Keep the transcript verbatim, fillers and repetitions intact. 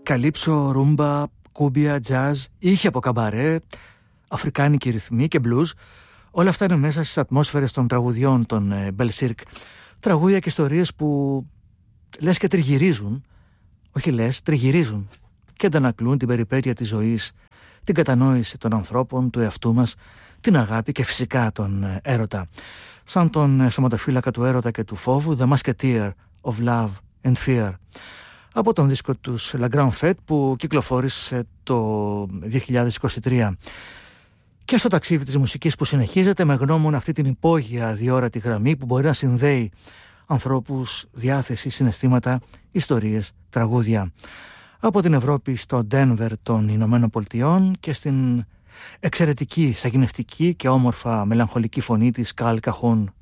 καλύψο, ρούμπα, κούμπια, τζάζ, είχε από καμπαρέ, αφρικάνικη ρυθμή και μπλουζ. Όλα αυτά είναι μέσα στις ατμόσφαιρες των τραγουδιών των Bell Cirque. Τραγούδια και ιστορίες που λες και τριγυρίζουν, όχι λες, τριγυρίζουν και αντανακλούν την περιπέτεια της ζωής, την κατανόηση των ανθρώπων, του εαυτού μας, την αγάπη και φυσικά τον έρωτα. Σαν τον σωματοφύλακα του έρωτα και του φόβου, The Musketeer of Love and Fear, από τον δίσκο τους La Grande Fête που κυκλοφόρησε το δύο χιλιάδες είκοσι τρία. Και στο ταξίδι της μουσικής που συνεχίζεται με γνώμονα αυτή την υπόγεια διόρατη γραμμή που μπορεί να συνδέει ανθρώπους, διάθεση, συναισθήματα, ιστορίες, τραγούδια. Από την Ευρώπη στο Ντένβερ των Ηνωμένων Πολιτειών και στην εξαιρετική, σαγηνευτική και όμορφα μελαγχολική φωνή της Καλ Καχούν